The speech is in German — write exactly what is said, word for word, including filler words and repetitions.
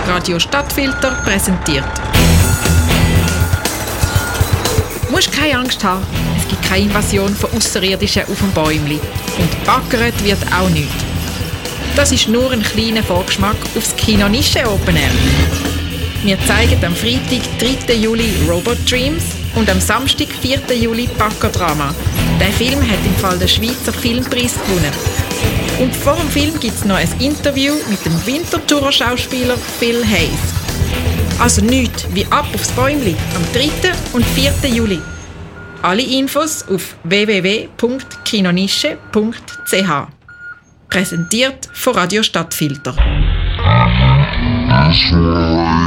Radio Stadtfilter präsentiert. Du musst keine Angst haben, es gibt keine Invasion von Außerirdischen auf dem Bäumli. Und baggert wird auch nicht. Das ist nur ein kleiner Vorgeschmack aufs Kino Nische Open Air. Wir zeigen am Freitag, dritten Juli Robot Dreams und am Samstag, vierten Juli Baggerdrama. Der Film hat im Fall den Schweizer Filmpreis gewonnen. Und vor dem Film gibt es noch ein Interview mit dem Winterthurer Schauspieler Phil Hayes. Also nichts wie ab aufs Bäumli am dritten und vierten Juli. Alle Infos auf w w w punkt kinonische punkt c h. Präsentiert von Radio Stadtfilter.